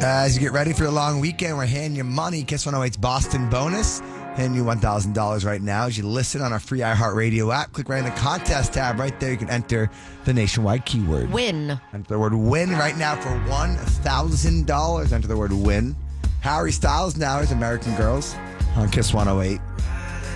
As you get ready for the long weekend, we're handing you money. Kiss 108's Boston bonus. Handing you $1,000 right now as you listen on our free iHeartRadio app. Click right in the contest tab right there. You can enter the nationwide keyword. Win. Enter the word win right now for $1,000. Enter the word win. Harry Styles now is American Girls on Kiss 108.